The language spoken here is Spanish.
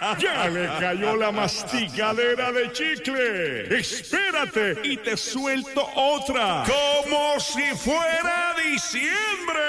Ya le cayó la masticadera de chicle. Espérate y te suelto otra. Como si fuera diciembre.